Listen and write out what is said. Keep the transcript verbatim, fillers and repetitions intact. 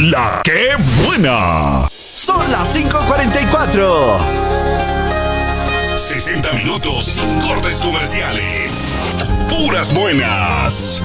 La ¡Qué buena! Son las cinco cuarenta y cuatro. sesenta minutos sin cortes comerciales. Puras buenas.